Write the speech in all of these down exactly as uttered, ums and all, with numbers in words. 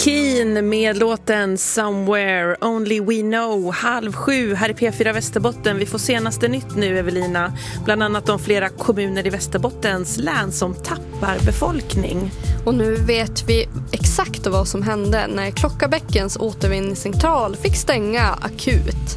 Keen med låten Somewhere Only We Know. Halv sju här i P fyra Västerbotten. Vi får senaste nytt nu, Evelina. Bland annat om flera kommuner i Västerbottens län som tappar befolkning. Och nu vet vi exakt vad som hände när Klockabäckens återvinningscentral fick stänga akut.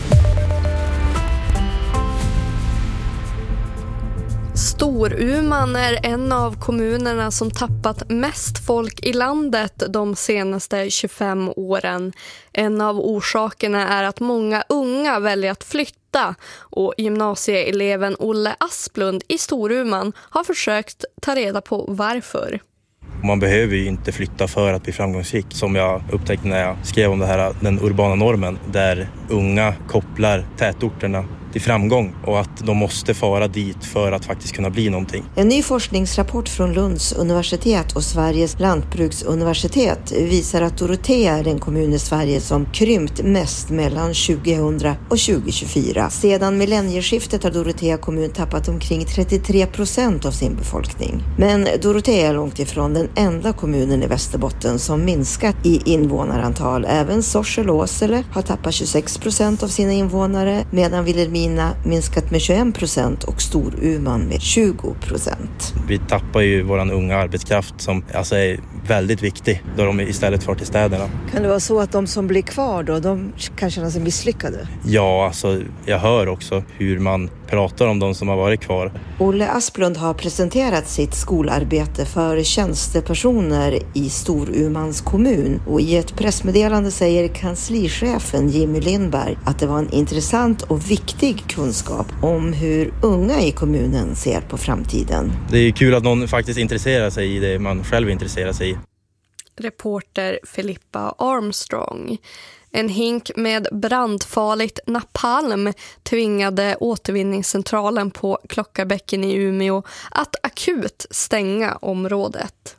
Storuman är en av kommunerna som tappat mest folk i landet de senaste tjugofem åren. En av orsakerna är att många unga väljer att flytta och gymnasieeleven Olle Asplund i Storuman har försökt ta reda på varför. Man behöver ju inte flytta för att bli framgångsrik, som jag upptäckte när jag skrev om det här, den urbana normen, där unga kopplar tätorterna till framgång och att de måste fara dit för att faktiskt kunna bli någonting. En ny forskningsrapport från Lunds universitet och Sveriges lantbruksuniversitet visar att Dorotea är den kommun i Sverige som krympt mest mellan tjugohundra och tjugohundratjugofyra. Sedan millennieskiftet har Dorotea kommun tappat omkring trettiotre procent av sin befolkning. Men Dorotea är långt ifrån den enda kommunen i Västerbotten som minskat i invånarantal. Även Sorsele-Åsele har tappat tjugosex procent av sina invånare, medan Vilhelmina minskat med tjugoen procent och Storuman med tjugo procent. Vi tappar ju våran unga arbetskraft som alltså är väldigt viktig då de istället far till städerna. Kan det vara så att de som blir kvar då, de kan känna sig misslyckade? Ja, alltså jag hör också hur man pratar om de som har varit kvar. Olle Asplund har presenterat sitt skolarbete för tjänstepersoner i Storumans kommun, och i ett pressmeddelande säger kanslichefen Jimmy Lindberg att det var en intressant och viktig kunskap om hur unga i kommunen ser på framtiden. Det är kul att någon faktiskt intresserar sig i det man själv intresserar sig i. Reporter Filippa Armstrong. En hink med brandfarligt napalm tvingade återvinningscentralen på Klockabäcken i Umeå att akut stänga området.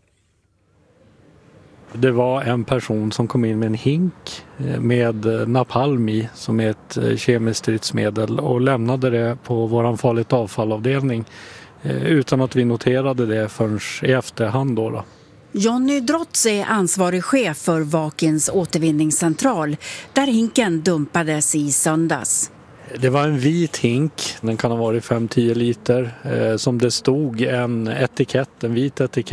Det var en person som kom in med en hink med napalm i, som är ett kemiskt stridsmedel, och lämnade det på våran farligt avfallavdelning utan att vi noterade det förrän i efterhand då. då. Jonny Drotz är ansvarig chef för Vakins återvinningscentral, där hinken dumpades i söndags. Det var en vit hink, den kan ha varit fem till tio liter, eh, som det stod en etikett, en vit etikett